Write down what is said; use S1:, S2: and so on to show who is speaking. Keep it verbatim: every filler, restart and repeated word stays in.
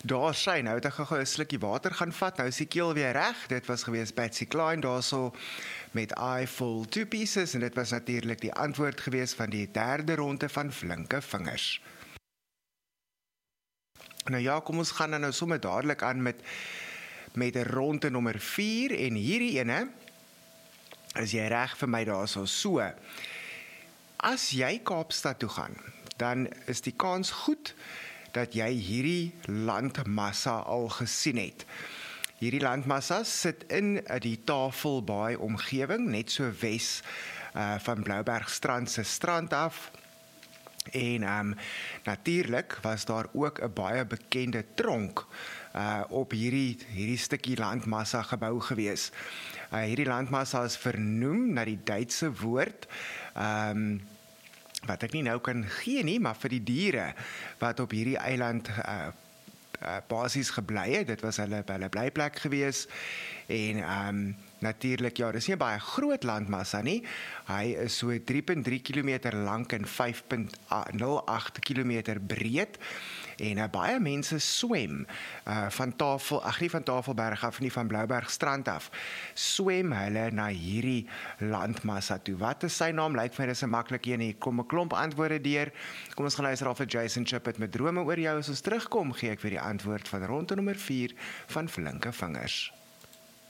S1: Daar sy, nou het ek gou 'n slukkie water gaan vat, nou is die keel weer reg. Dit was gewees Patsy Cline daarso met I Fall Two Pieces en dit was natuurlik die antwoord gewees van die derde ronde van Flinke Vingers. Nou ja, kom ons gaan dan nou sommer dadelik aan met met ronde nommer vier en hierdie ene is jy reg vir my daarso so. As jy Kaapstad toe gaan, dan is die kans goed dat jy hierdie landmassa al gesien het. Hierdie landmassa sit in die Tafelbaai omgewing, net so wes uh, van Bloubergstrand se strand af. En um, natuurlik was daar ook 'n baie bekende tronk uh, op hierdie, hierdie stukkie landmassa gebou gewees. Uh, hierdie landmassa is vernoem na die Duitse woord, um, wat ek nie nou kan gee nie, maar vir die diere wat op hierdie eiland uh, uh, basies gebly het. Dit was hulle, hulle blyplek gewees. En um, natuurlik, ja, dis nie 'n baie groot landmassa nie. Hy is so drie komma drie kilometer lank en vyf komma nul agt kilometer breed. En uh, baie mense swem uh, van Tafel, ag nie van Tafelberg af nie, van Bloubergstrand af, swem hulle na hierdie landmassa toe. Wat is sy naam? Lyk vir my dis 'n maklike een. Hier kom 'n klomp antwoorde deur. Kom ons gaan luister al vir Jason Chipet met Drome oor jou. As ons terugkom, gee ek weer die antwoord van ronde nommer vier van Flinke Vingers.